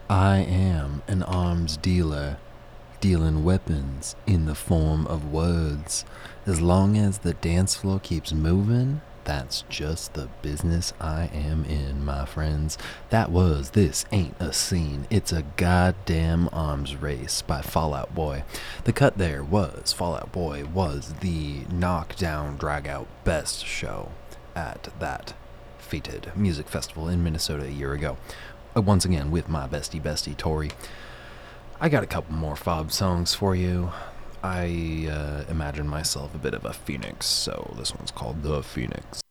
I am an arms dealer, dealing weapons in the form of words. As long as the dance floor keeps moving, that's just the business I am in, my friends. That was This Ain't a Scene, It's a Goddamn Arms Race by Fall Out Boy. The cut there was Fall Out Boy was the knockdown, drag out best show at that fated music festival in Minnesota a year ago. Once again, with my bestie Tori. I got a couple more fob songs for you. I imagine myself a bit of a phoenix, so this one's called The Phoenix.